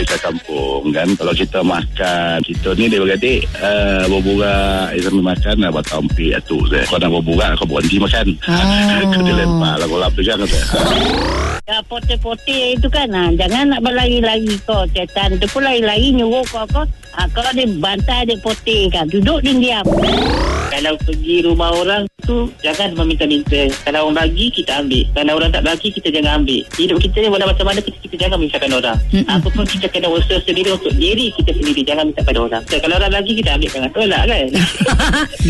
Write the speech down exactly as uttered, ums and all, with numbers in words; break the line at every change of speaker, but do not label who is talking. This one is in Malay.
Kita kampung kan, kalau kita makan, kita ni dia beradik uh, berburak sambil makan nak buat tampik atuk saya. Kau nak berburak, kau berhenti makan. Oh. Kau dia lempar lah kolam tu jangan saya.
Ya, pote-pote itu kan, ha, jangan nak berlari-lari kau. Setan tu pun lari-lari nyuruh kau kau. Ha, kalau dia bantai dia pote kan, duduk dia diam. Kalau pergi rumah orang tu, jangan meminta-minta. Kalau orang bagi, kita ambil. Kalau orang tak bagi, kita jangan ambil. Hidup kita ni walau macam mana, kita, kita jangan memisahkan orang. Mm-hmm. Apa pun kita kena usaha sendiri untuk diri kita sendiri. Jangan minta pada orang. So, kalau orang bagi, kita ambil. Jangan tolak kan.